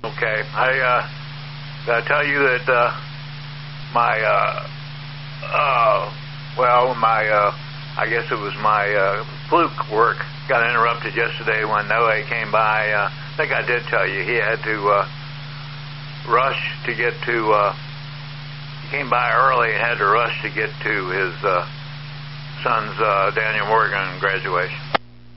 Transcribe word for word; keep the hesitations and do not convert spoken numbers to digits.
Okay, I uh, gotta tell you that uh, my, uh, uh, well, my, uh, I guess it was my uh, fluke work got interrupted yesterday when Noe came by. Uh, I think I did tell you he had to uh, rush to get to, uh, he came by early and had to rush to get to his uh, son's uh, Daniel Morgan graduation.